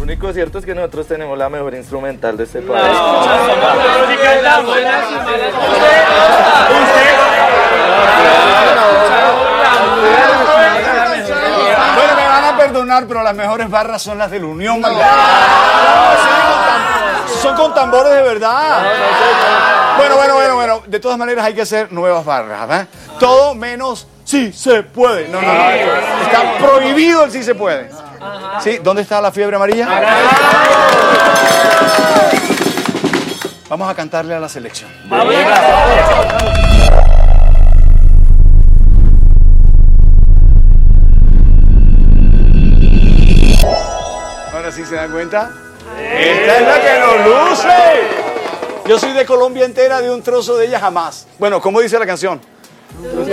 único cierto es que nosotros tenemos la mejor instrumental de este país. Bueno, me van a perdonar, pero las mejores barras son las de la Unión Magdalena. Son con tambores de verdad. Bueno. De todas maneras hay que hacer nuevas barras, ¿verdad? Todo menos sí se puede. No. Está prohibido el sí se puede. ¿Sí? ¿Dónde está la fiebre amarilla? Vamos a cantarle a la selección. Ahora sí se dan cuenta. Esta es la que nos luce. Yo soy de Colombia entera, de un trozo de ella jamás. Bueno, ¿cómo dice la canción?